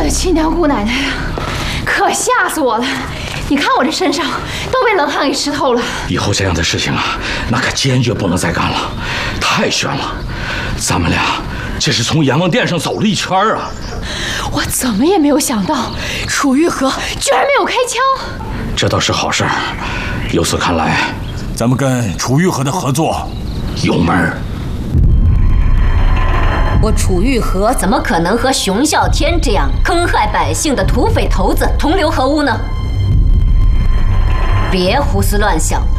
的亲娘姑奶奶呀，可吓死我了！你看我这身上都被冷汗给湿透了。 以后这样的事情啊，那可坚决不能再干了，太悬了。咱们俩这是从阎王殿上走了一圈啊！ 我怎么也没有想到，楚玉和居然没有开枪。 这倒是好事儿。由此看来， 咱们跟楚玉和的合作有门儿。 我楚玉和怎么可能和熊啸天这样坑害百姓的土匪头子同流合污呢？别胡思乱想。